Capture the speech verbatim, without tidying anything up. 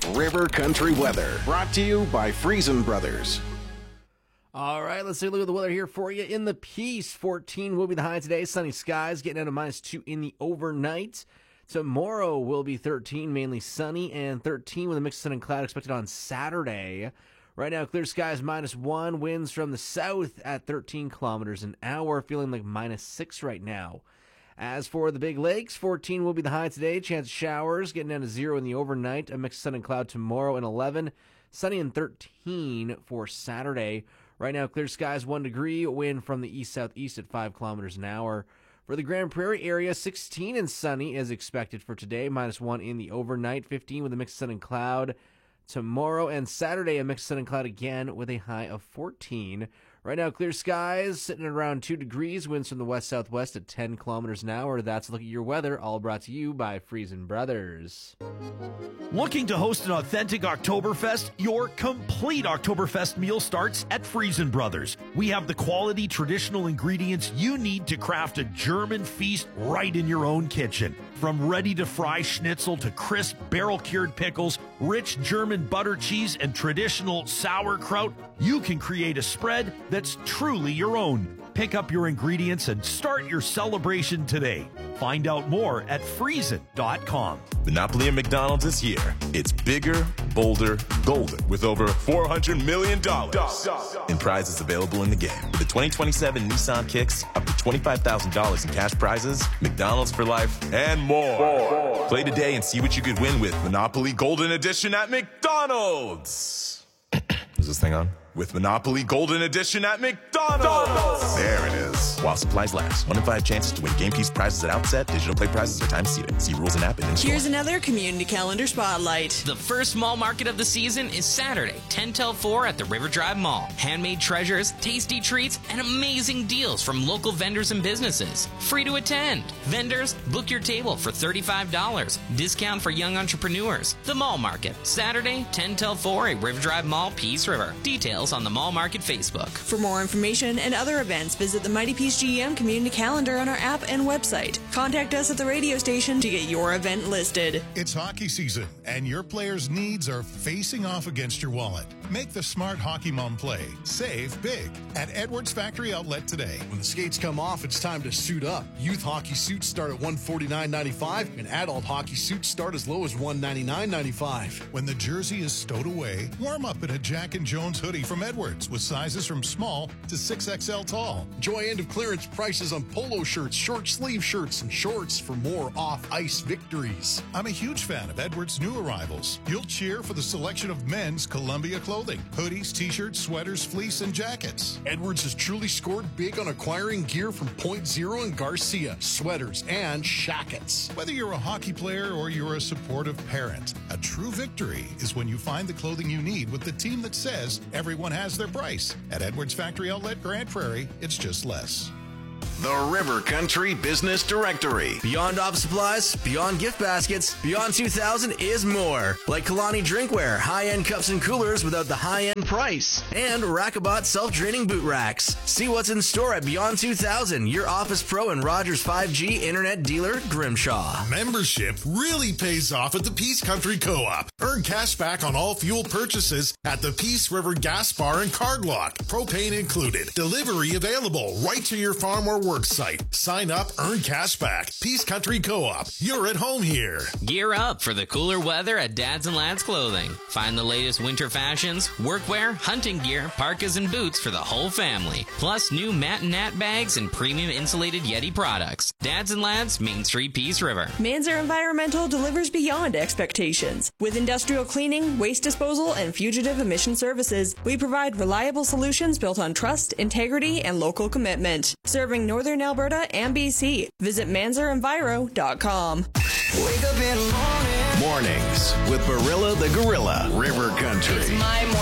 River Country weather, brought to you by Friesen Brothers. All right, let's take a look at the weather here for you. In the Peace, fourteen will be the high today. Sunny skies, getting down to minus two in the overnight. Tomorrow will be thirteen, mainly sunny, and thirteen with a mix of sun and cloud expected on Saturday. Right now, clear skies, minus one. Winds from the south at thirteen kilometers an hour, feeling like minus six right now. As for the Big Lakes, fourteen will be the high today. Chance of showers, getting down to zero in the overnight. A mix of sun and cloud tomorrow and eleven. Sunny and thirteen for Saturday. Right now, clear skies, one degree. Wind from the east-southeast at five kilometers an hour. For the Grand Prairie area, sixteen and sunny is expected for today. Minus one in the overnight. fifteen with a mix of sun and cloud. Tomorrow and Saturday, a mix of sun and cloud again with a high of fourteen. Right now, clear skies, sitting at around two degrees. Winds from the west-southwest at ten kilometers an hour. That's a look at your weather, all brought to you by Friesen Brothers. Looking to host an authentic Oktoberfest? Your complete Oktoberfest meal starts at Friesen Brothers. We have the quality, traditional ingredients you need to craft a German feast right in your own kitchen. From ready-to-fry schnitzel to crisp, barrel-cured pickles, rich German butter cheese, and traditional sauerkraut, you can create a spread that's truly your own. Pick up your ingredients and start your celebration today. Find out more at friesen dot com. Monopoly and McDonald's is here. It's bigger, bolder, golden, with over four hundred million dollars in prizes available in the game. With the twenty twenty-seven Nissan Kicks, up to twenty-five thousand dollars in cash prizes, McDonald's for life, and more. more. Play today and see what you could win with Monopoly Golden Edition at McDonald's. Is this thing on? With Monopoly Golden Edition at McDonald's. There it is. While supplies last. One in five chances to win game piece prizes at outset. Digital play prizes are time seated. See rules and app and in store. Here's another community calendar spotlight. The first mall market of the season is Saturday, ten till four at the River Drive Mall. Handmade treasures, tasty treats, and amazing deals from local vendors and businesses. Free to attend. Vendors, book your table for thirty-five dollars. Discount for young entrepreneurs. The Mall Market, Saturday, ten till four at River Drive Mall, Peace River. Details on the Mall Market Facebook. For more information and other events, visit the Mighty Peace G M community calendar on our app and website. Contact us at the radio station to get your event listed. It's hockey season, and your players' needs are facing off against your wallet. Make the smart hockey mom play. Save big at Edwards Factory Outlet today. When the skates come off, it's time to suit up. Youth hockey suits start at one hundred forty-nine dollars and ninety-five cents, and adult hockey suits start as low as one hundred ninety-nine dollars and ninety-five cents. When the jersey is stowed away, warm up in a Jack and Jones hoodie from Edwards with sizes from small to six X L tall. Enjoy end of clearance prices on polo shirts, short sleeve shirts, and shorts for more off-ice victories. I'm a huge fan of Edwards' new arrivals. You'll cheer for the selection of men's Columbia clothing. Hoodies, t-shirts, sweaters, fleece, and jackets. Edwards has truly scored big on acquiring gear from Point Zero and Garcia, sweaters, and shackets. Whether you're a hockey player or you're a supportive parent, a true victory is when you find the clothing you need with the team that says everyone has their price. At Edwards Factory Outlet Grand Prairie, it's just less. The River Country Business Directory. Beyond office supplies, beyond gift baskets, Beyond two thousand is more. Like Kalani Drinkware, high-end cups and coolers without the high-end price. And Rackabot self-draining boot racks. See what's in store at Beyond two thousand, your Office Pro and Rogers five G internet dealer, Grimshaw. Membership really pays off at the Peace Country Co-op. Earn cash back on all fuel purchases at the Peace River Gas Bar and Card Lock. Propane included. Delivery available right to your farm or work site. Sign up, earn cash back. Peace Country Co-op. You're at home here. Gear up for the cooler weather at Dads and Lads Clothing. Find the latest winter fashions, workwear, hunting gear, parkas, and boots for the whole family. Plus new Matt and Nat bags and premium insulated Yeti products. Dads and Lads, Main Street, Peace River. Manzer Environmental delivers beyond expectations. With industrial cleaning, waste disposal, and fugitive emission services, we provide reliable solutions built on trust, integrity, and local commitment. Serving Northern Alberta and B C. Visit manzer enviro dot com. Wake up in the morning. Mornings with Barilla the Gorilla. River Country. It's my